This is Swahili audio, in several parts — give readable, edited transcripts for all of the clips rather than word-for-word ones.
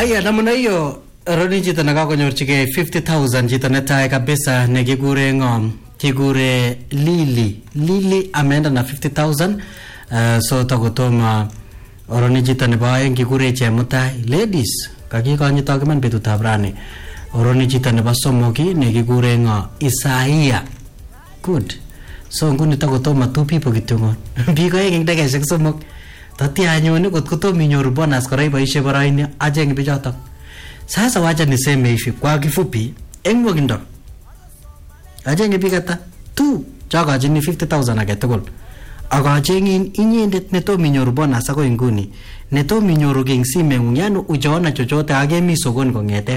Haya namna hiyo Roni chito nakakonyorchigei 50,000 chito netai kabisa nekikure ngom kikure Lily ameenda na 50,000 so takotoma Roni chito nebo aeng kikure Chemutai ladies kakikonyit man betutab rani Roni chito nebo somoki nekikure ngo Isaiah good so nguni takotoma two people kityongon biko eng dekeshek somok tati anyone kot kotomi nyoru bonus kora iboishe baraini ajeng bichotok. Sasa wacha niseme hivi kwa kifupi eng wakindo ajeng bikata tu chakachini 50,000 age tugul akachengin inyendet netomi nyoru bonus ako nguni netomi nyoru king simengung yani ujaona chochote agemi sokoni kongete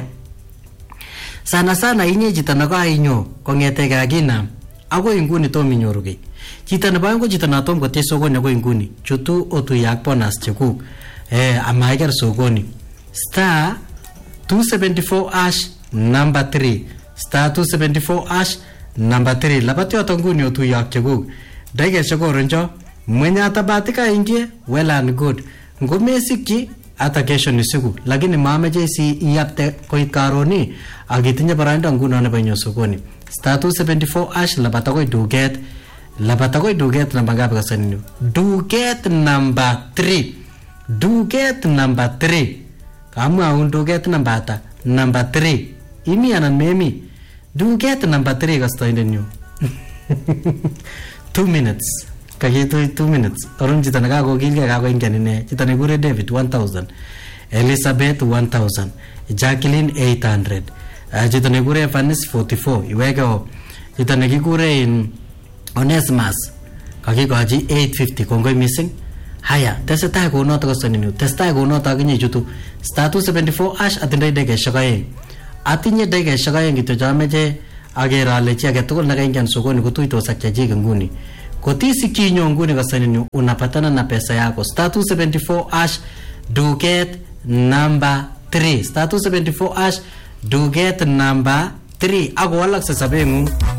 sana inye chito nakainyo kongete kakina ako nguni tomi nyoru ki chito nebo ngo chito natom kote sokoni ako nguni chutu otuyak bonus chekuk amaiker sokoni star 274 hash number 3 star 274 hash number 3 labati yoto nguni otuyak chekuk dege shokoronjo mwenye atabatika ingie well and good ngomesikki ata kesho ni siku lakini mameje si iyapte koit karoni agitinye baranda nguno nebo nyo sokoni star 274 hash labata koit duget namba ngapi kasani duget number 3 kamwa unduget number 3 imi anan memi duget number 3 kastoinden nyu 2 minutes kakitu 2 minutes orun chito nakakokilge kakoingen ine chito nekure David 1000 Elizabeth 1000 Jacqueline 800 chito nekure Vanis 44 iwekeo chito nekikure in Onesimus kakikochi 850 kongoi missing. Haya tesetai kunoto kasoninu testai kunoto akinye chutu star 274 hash atindoi dekeshek aeng atinye dekeshek aeng kityo chameche aker ale chi age tugul nakaingian sokoni kutuitos ak chechik nguni kotisikyi nyo nguni kasoninu unapatana na pesa yako star 274 hash duget number 3 star 274 hash duget number 3 ako walakse sabengu